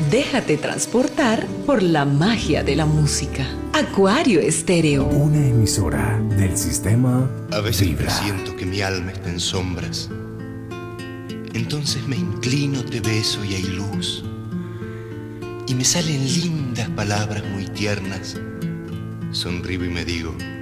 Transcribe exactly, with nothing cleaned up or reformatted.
Déjate transportar por la magia de la música. Acuario Estéreo. Una emisora del sistema A veces Vibra. presiento que mi alma está en sombras. Entonces me inclino, te beso y hay luz. Y me salen lindas palabras muy tiernas. Sonrío y me digo: